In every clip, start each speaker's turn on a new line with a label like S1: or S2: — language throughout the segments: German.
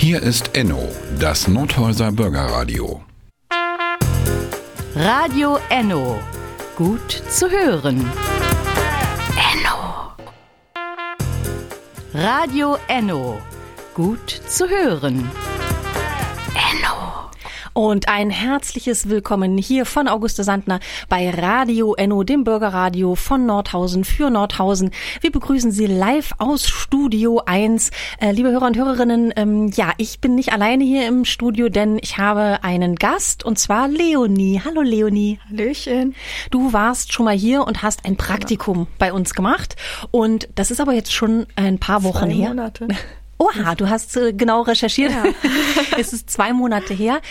S1: Hier ist Enno, das Nordhäuser Bürgerradio.
S2: Radio Enno. Gut zu hören. Enno. Radio Enno. Gut zu hören. Enno. Und ein herzliches Willkommen hier von Auguste Sandner bei Radio Enno, dem Bürgerradio von Nordhausen für Nordhausen. Wir begrüßen Sie live aus Studio 1. Liebe Hörer und Hörerinnen, ich bin nicht alleine hier im Studio, denn ich habe einen Gast, und zwar Leonie. Hallo Leonie.
S3: Hallöchen.
S2: Du warst schon mal hier und hast ein Praktikum bei uns gemacht. Und das ist aber jetzt schon ein paar Wochen her.
S3: 2 Monate.
S2: Oha, du hast genau recherchiert. Ja. Es ist 2 Monate her.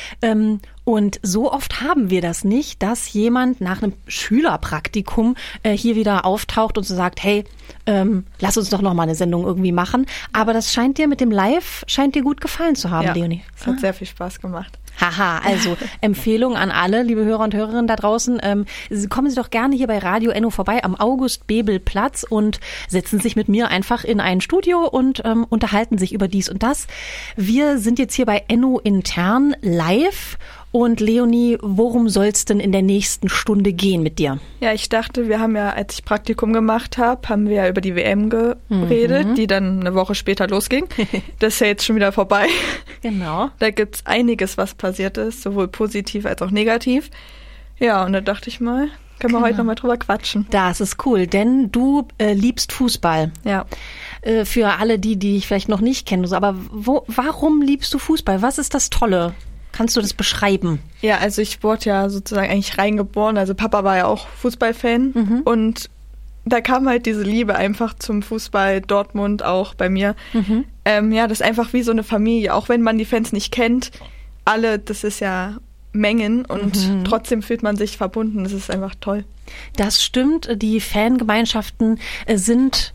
S2: Und so oft haben wir das nicht, dass jemand nach einem Schülerpraktikum hier wieder auftaucht und so sagt, hey, lass uns doch noch mal eine Sendung irgendwie machen. Aber das scheint dir mit dem Live, gut gefallen zu haben, Leonie.
S3: Es hat sehr viel Spaß gemacht.
S2: Haha, also Empfehlung an alle, liebe Hörer und Hörerinnen da draußen. Kommen Sie doch gerne hier bei Radio Enno vorbei am August-Bebel-Platz und setzen sich mit mir einfach in ein Studio und unterhalten sich über dies und das. Wir sind jetzt hier bei Enno intern live. Und Leonie, worum soll es denn in der nächsten Stunde gehen mit dir?
S3: Ja, ich dachte, wir haben ja, als ich Praktikum gemacht habe, haben wir ja über die WM geredet, die dann eine Woche später losging. Das ist ja jetzt schon wieder vorbei.
S2: Genau.
S3: Da gibt's einiges, was passiert ist, sowohl positiv als auch negativ. Ja, und da dachte ich mal, können wir heute noch mal drüber quatschen.
S2: Das ist cool, denn du liebst Fußball.
S3: Ja.
S2: Für alle die ich vielleicht noch nicht kennen. Aber warum liebst du Fußball? Was ist das Tolle? Kannst du das beschreiben?
S3: Ja, also ich wurde ja sozusagen eigentlich reingeboren. Also Papa war ja auch Fußballfan und da kam halt diese Liebe einfach zum Fußball, Dortmund auch bei mir. Das ist einfach wie so eine Familie, auch wenn man die Fans nicht kennt. Alle, das ist ja Mengen und trotzdem fühlt man sich verbunden. Das ist einfach toll.
S2: Das stimmt, die Fangemeinschaften sind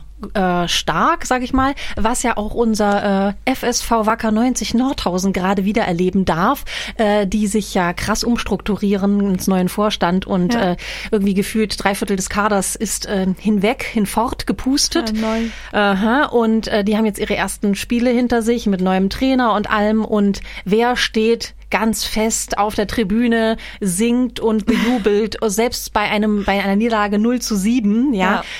S2: stark, sag ich mal, was ja auch unser FSV Wacker 90 Nordhausen gerade wieder erleben darf, die sich ja krass umstrukturieren ins neuen Vorstand und irgendwie gefühlt 3/4 des Kaders ist hinfort gepustet.
S3: Ja, neu.
S2: Und die haben jetzt ihre ersten Spiele hinter sich mit neuem Trainer und allem, und wer steht ganz fest auf der Tribüne, singt und bejubelt, selbst bei einer Niederlage 0:7,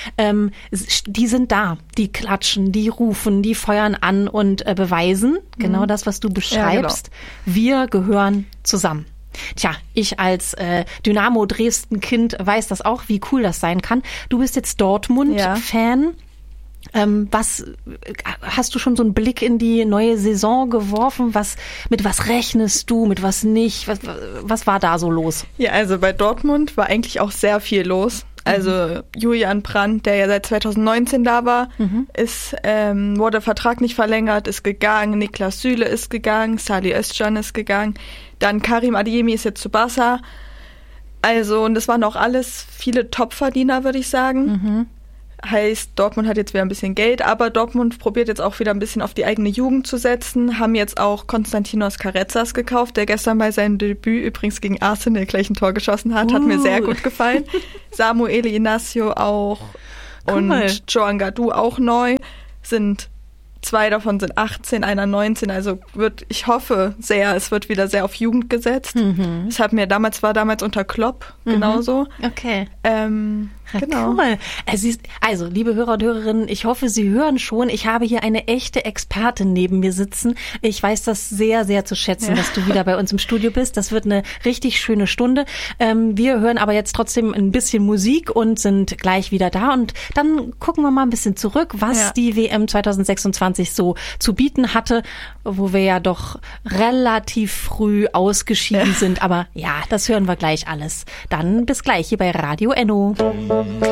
S2: die sind da, die klatschen, die rufen, die feuern an und beweisen, genau das, was du beschreibst. Ja, genau. Wir gehören zusammen. Tja, ich als Dynamo Dresden-Kind weiß das auch, wie cool das sein kann. Du bist jetzt Dortmund-Fan. Was hast du schon so einen Blick in die neue Saison geworfen? Mit was rechnest du, mit was nicht? Was war da so los?
S3: Ja, also bei Dortmund war eigentlich auch sehr viel los. Also Julian Brandt, der ja seit 2019 da war, wurde Vertrag nicht verlängert, ist gegangen. Niklas Süle ist gegangen, Salih Özcan ist gegangen. Dann Karim Adeyemi ist jetzt zu Barca. Also, und das waren auch alles viele Topverdiener, würde ich sagen. Heißt, Dortmund hat jetzt wieder ein bisschen Geld, aber Dortmund probiert jetzt auch wieder ein bisschen auf die eigene Jugend zu setzen, haben jetzt auch Konstantinos Carezas gekauft, der gestern bei seinem Debüt übrigens gegen Arsenal gleich ein Tor geschossen hat, hat mir sehr gut gefallen. Samuel Inacio auch und Joan Gadou auch neu, 2 davon sind 18, einer 19, also ich hoffe sehr, es wird wieder sehr auf Jugend gesetzt. Das war damals unter Klopp genauso.
S2: Okay.
S3: Genau.
S2: Cool. Also, liebe Hörer und Hörerinnen, ich hoffe, Sie hören schon, ich habe hier eine echte Expertin neben mir sitzen. Ich weiß das sehr, sehr zu schätzen, dass du wieder bei uns im Studio bist. Das wird eine richtig schöne Stunde. Wir hören aber jetzt trotzdem ein bisschen Musik und sind gleich wieder da. Und dann gucken wir mal ein bisschen zurück, was die WM 2026 so zu bieten hatte, wo wir ja doch relativ früh ausgeschieden sind. Aber ja, das hören wir gleich alles. Dann bis gleich hier bei Radio Enno.